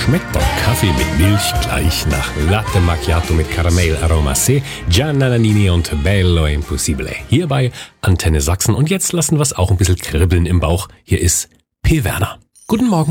Schmeckt doch Kaffee mit Milch gleich nach Latte Macchiato mit Karamell Aroma C, Gianna Nannini und Bello Impossibile. Hier bei Antenne Sachsen. Und jetzt lassen wir es auch ein bisschen kribbeln im Bauch. Hier ist P. Werner. Guten Morgen.